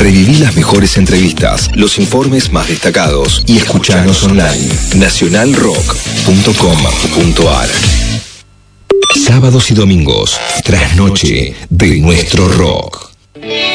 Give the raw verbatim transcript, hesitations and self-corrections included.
Reviví las mejores entrevistas, los informes más destacados y escuchanos online. nacional rock punto com punto ar. Sábados y domingos, trasnoche de nuestro rock.